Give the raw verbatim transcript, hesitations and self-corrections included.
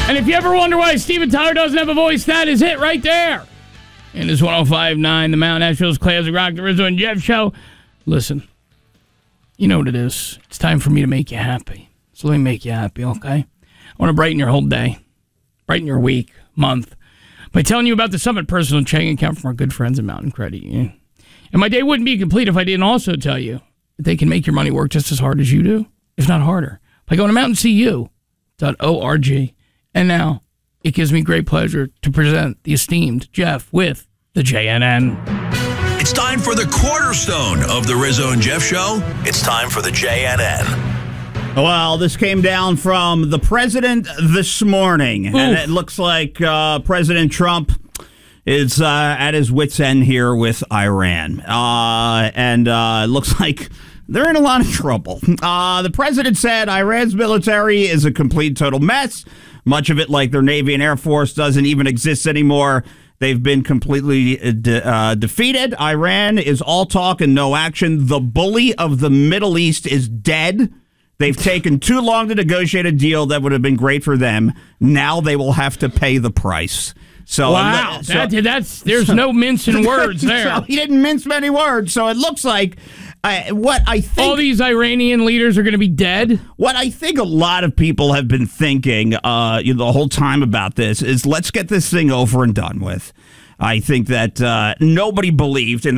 And if you ever wonder why Steven Tyler doesn't have a voice, that is it right there. And it's one oh five point nine, the Mount Nashville's Classic Rock, the Rizzo and Jeff Show. Listen, you know what it is. It's time for me to make you happy. So let me make you happy, okay? I want to brighten your whole day, brighten your week, month, by telling you about the Summit Personal Checking Account from our good friends at Mountain Credit Union. And my day wouldn't be complete if I didn't also tell you that they can make your money work just as hard as you do, if not harder, by going to mountain c u dot org. And now, it gives me great pleasure to present the esteemed Jeff with the J N N. It's time for the cornerstone of the Rizzo and Jeff Show. It's time for the J N N. Well, this came down from the president this morning, Oof. and it looks like uh, President Trump is uh, at his wit's end here with Iran. Uh, and uh, it looks like they're in a lot of trouble. Uh, the president said Iran's military is a complete total mess. Much of it, like their Navy and Air Force, doesn't even exist anymore. They've been completely de- uh, defeated. Iran is all talk and no action. The bully of the Middle East is dead. They've taken too long to negotiate a deal that would have been great for them. Now they will have to pay the price. So, wow, so, that, that's there's so, no mincing words there. So he didn't mince many words. So it looks like uh, what I think all these Iranian leaders are going to be dead. What I think a lot of people have been thinking uh, you know, the whole time about this is let's get this thing over and done with. I think that uh, nobody believed in